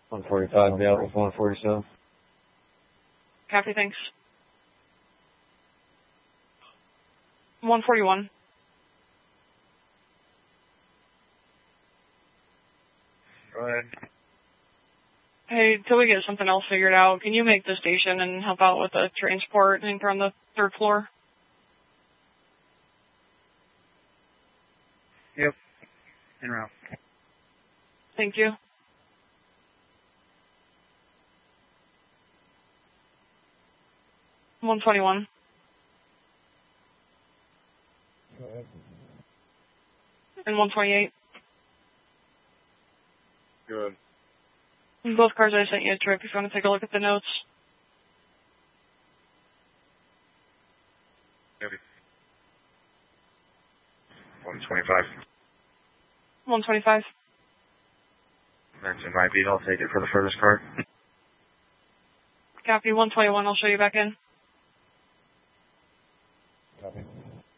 145 out with 147. Copy, thanks. 141. Go ahead. Hey, till we get something else figured out, can you make the station and help out with the transport anchor on the 3rd floor? Yep. En route. Thank you. $121. Go ahead. And $128. Good. And both cars I sent you a trip if you want to take a look at the notes. Maybe. 125. 125. Mention my beat, I'll take it for the furthest card. Copy. 121, I'll show you back in. Copy.